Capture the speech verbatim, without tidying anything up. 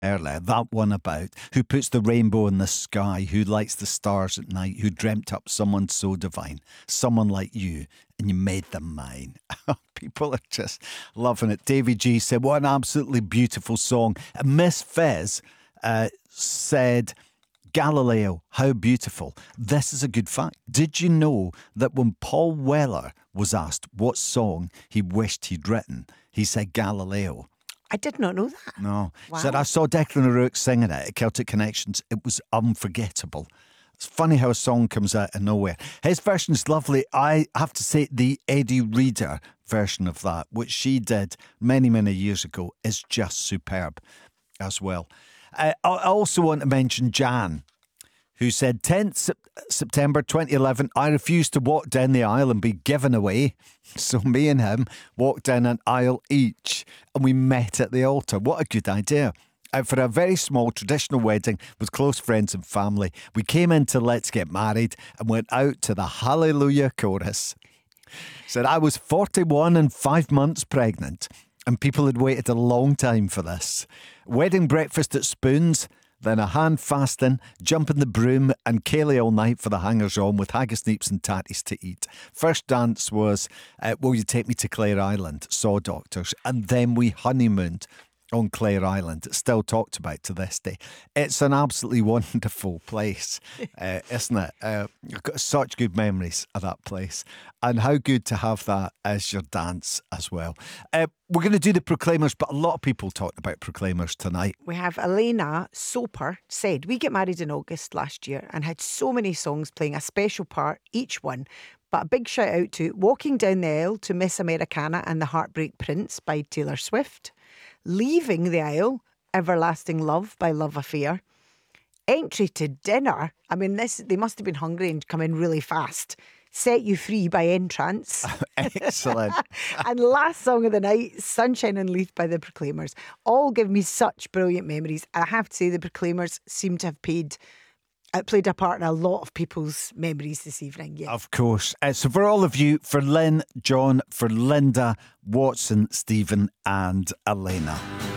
earlier, that one about who puts the rainbow in the sky, who lights the stars at night, who dreamt up someone so divine, someone like you, and you made them mine. People are just loving it. Davy G said, what an absolutely beautiful song. And Miss Fez uh, said, Galileo, how beautiful. This is a good fact. Did you know that when Paul Weller was asked what song he wished he'd written, he said Galileo? I did not know that. No. Wow. Said, I saw Declan O'Rourke singing it at Celtic Connections. It was unforgettable. It's funny how a song comes out of nowhere. His version is lovely. I have to say the Eddie Reader version of that, which she did many, many years ago, is just superb as well. Uh, I also want to mention Jan, who said tenth September twenty eleven, I refused to walk down the aisle and be given away. So me and him walked down an aisle each and we met at the altar. What a good idea. Out for a very small traditional wedding with close friends and family. We came into Let's Get Married and went out to the Hallelujah chorus. Said I was forty-one and five months pregnant and people had waited a long time for this. Wedding breakfast at Spoons, then a hand fasting, jump in the broom and Kaylee all night for the hangers on with haggis, neeps and tatties to eat. First dance was uh, Will You Take Me to Clare Island, Saw Doctors, and then we honeymooned on Clare Island. It's still talked about to this day. It's an absolutely wonderful place, uh, isn't it? Uh, I've got such good memories of that place. And how good to have that as your dance as well. Uh, we're going to do the Proclaimers, but a lot of people talked about Proclaimers tonight. We have Elena Soper said, we get married in August last year and had so many songs playing a special part, each one. But a big shout out to Walking Down the Aisle to Miss Americana and the Heartbreak Prince by Taylor Swift. Leaving the Aisle, Everlasting Love by Love Affair. Entry to Dinner, I mean, this they must have been hungry and come in really fast. Set You Free by Entrance. Excellent. And last song of the night, Sunshine on Leith by the Proclaimers. All give me such brilliant memories. I have to say the Proclaimers seem to have paid It played a part in a lot of people's memories this evening. Yeah. Of course. Uh, so for all of you, for Lynn, John, for Linda, Watson, Stephen and Elena.